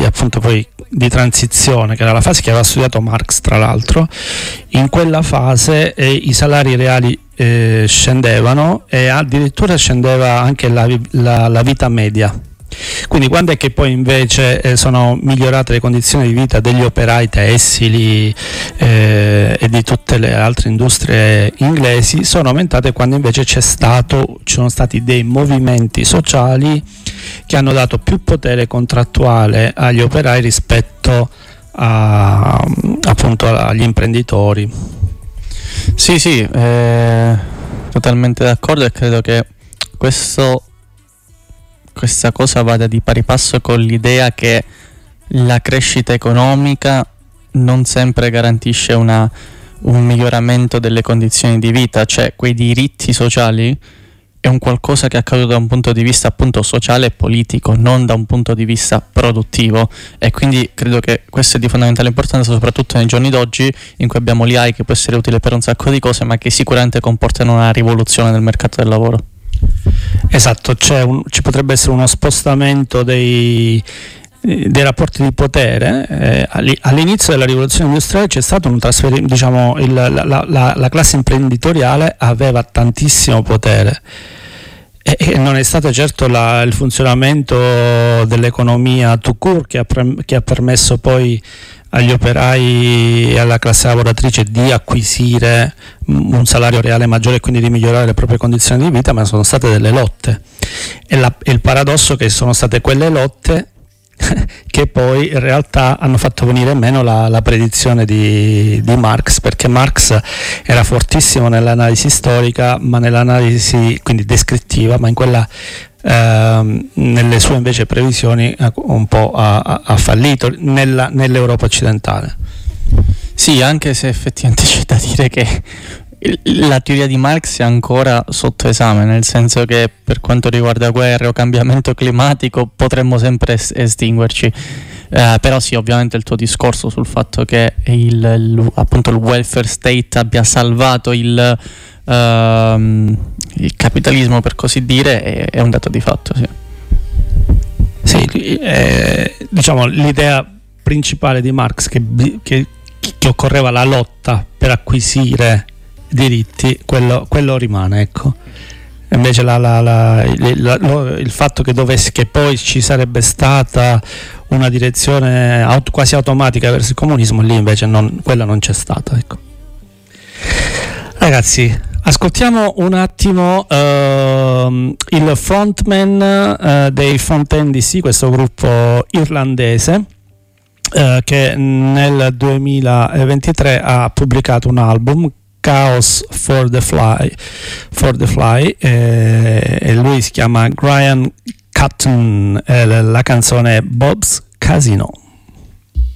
appunto poi di transizione, che era la fase che aveva studiato Marx tra l'altro, in quella fase i salari reali scendevano e addirittura scendeva anche la vita media. Quindi quando è che poi invece sono migliorate le condizioni di vita degli operai tessili e di tutte le altre industrie inglesi? Sono aumentate quando invece ci sono stati dei movimenti sociali che hanno dato più potere contrattuale agli operai rispetto appunto agli imprenditori. Sì, totalmente d'accordo, e credo che questa cosa vada di pari passo con l'idea che la crescita economica non sempre garantisce un miglioramento delle condizioni di vita, cioè quei diritti sociali è un qualcosa che è accaduto da un punto di vista appunto sociale e politico, non da un punto di vista produttivo, e quindi credo che questo è di fondamentale importanza soprattutto nei giorni d'oggi, in cui abbiamo l'AI che può essere utile per un sacco di cose, ma che sicuramente comportano una rivoluzione del mercato del lavoro. Esatto, ci potrebbe essere uno spostamento dei rapporti di potere. All'inizio della rivoluzione industriale c'è stato un trasferimento, diciamo, la classe imprenditoriale aveva tantissimo potere e non è stato certo il funzionamento dell'economia tout court che ha permesso poi agli operai e alla classe lavoratrice di acquisire un salario reale maggiore e quindi di migliorare le proprie condizioni di vita, ma sono state delle lotte e il paradosso è che sono state quelle lotte che poi in realtà hanno fatto venire meno la predizione di Marx, perché Marx era fortissimo nell'analisi storica, ma nell'analisi quindi descrittiva, ma in quella nelle sue invece previsioni un po' ha fallito nell'Europa occidentale. Sì, anche se effettivamente c'è da dire che la teoria di Marx è ancora sotto esame, nel senso che per quanto riguarda guerre o cambiamento climatico potremmo sempre estinguerci, però sì, ovviamente il tuo discorso sul fatto che appunto il welfare state abbia salvato il capitalismo, per così dire, è un dato di fatto, sì. Sì, diciamo l'idea principale di Marx che occorreva la lotta per acquisire diritti, quello rimane, ecco. Invece il fatto che poi ci sarebbe stata una direzione quasi automatica verso il comunismo, lì invece quella non c'è stata, ecco. Ragazzi, ascoltiamo un attimo il frontman dei Fontaine DC, questo gruppo irlandese che nel 2023 ha pubblicato un album, Chaos for the Fly, e lui si chiama Graham Cutton, la canzone è Bob's Casino.